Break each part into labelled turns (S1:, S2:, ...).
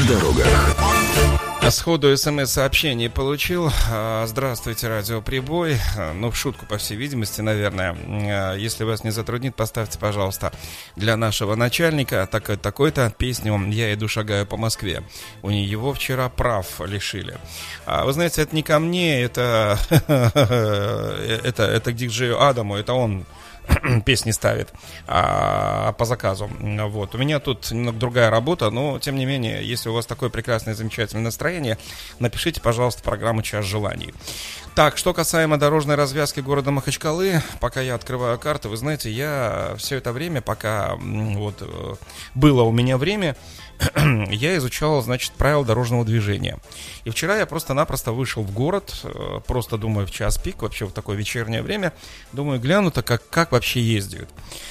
S1: дорогах.
S2: Сходу смс-сообщение получил. Здравствуйте, радиоприбой. Ну, в шутку, по всей видимости, наверное. Если вас не затруднит, поставьте, пожалуйста, для нашего начальника такой-то песню «Я иду, шагаю по Москве». У него вчера прав лишили. Вы знаете, это не ко мне, это к диджею Адаму, это он песни ставит по заказу. Вот. У меня тут немного другая работа, но, тем не менее, если у вас такое прекрасное, замечательное настроение, напишите, пожалуйста, программу «Час желаний». Так, что касаемо дорожной развязки города Махачкалы, пока я открываю карты, вы знаете, я все это время, пока вот было у меня время, я изучал, значит, правила дорожного движения. И вчера я просто-напросто вышел в город, просто думаю, в час пик, вообще в такое вечернее время, думаю, гляну-то, как вообще ездят.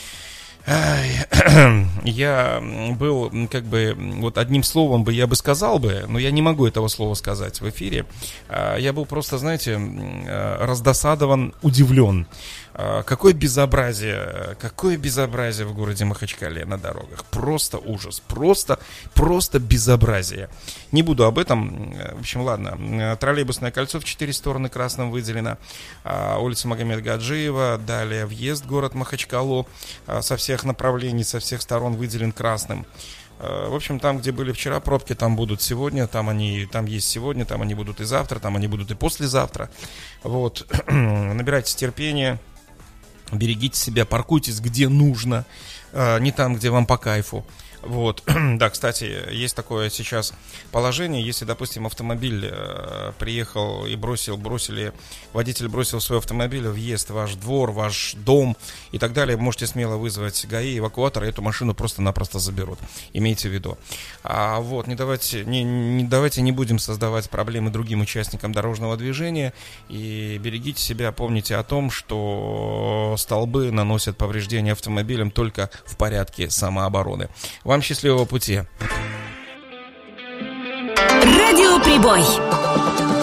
S2: Я был, как бы, вот одним словом бы я бы сказал бы, но я не могу этого слова сказать в эфире. Я был просто, знаете, раздосадован, удивлен. Какое безобразие в городе Махачкале на дорогах. Просто ужас, просто безобразие. Не буду об этом. В общем, ладно. Троллейбусное кольцо в 4 стороны красным выделено. Улица Магомед Гаджиева. Далее въезд в город Махачкалу со всех направлений, со всех сторон выделен красным. В общем, там, где были вчера пробки, там будут сегодня, там есть сегодня, там они будут и завтра, там они будут и послезавтра. Вот. Набирайтесь терпения. Берегите себя, паркуйтесь где нужно, не там, где вам по кайфу. Вот. Да, кстати, есть такое сейчас положение, если, допустим, автомобиль приехал и водитель бросил свой автомобиль, въезд в ваш двор, ваш дом и так далее, можете смело вызвать ГАИ, эвакуатор, и эту машину просто-напросто заберут. Имейте в виду. Вот, давайте не будем создавать проблемы другим участникам дорожного движения и берегите себя, помните о том, что столбы наносят повреждения автомобилям только в порядке самообороны. Вам счастливого пути.
S3: Радиоприбой.